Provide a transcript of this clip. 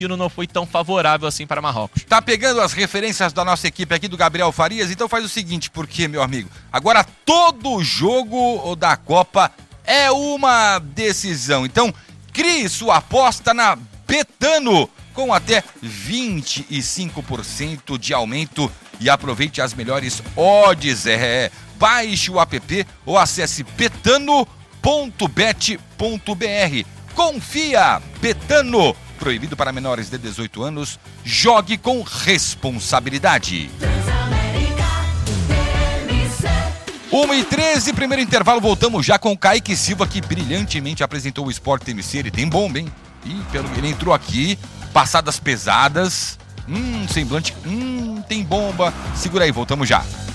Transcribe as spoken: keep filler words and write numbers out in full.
não foi tão favorável assim para Marrocos. Tá pegando as referências da nossa equipe aqui do Gabriel Farias? Então faz o seguinte, porque, meu amigo, agora todo jogo da Copa é uma decisão. Então, crie sua aposta na Betano com até vinte e cinco por cento de aumento e aproveite as melhores odds. É, baixe o app ou acesse betano ponto bet ponto br. Confia, Betano. Proibido para menores de dezoito anos. Jogue com responsabilidade. uma e treze, primeiro intervalo, voltamos já com o Kaique Silva, que brilhantemente apresentou o Sport M C. Ele tem bomba, hein? Ih, pelo... ele entrou aqui, passadas pesadas. Hum, semblante. Hum, tem bomba. Segura aí, voltamos já.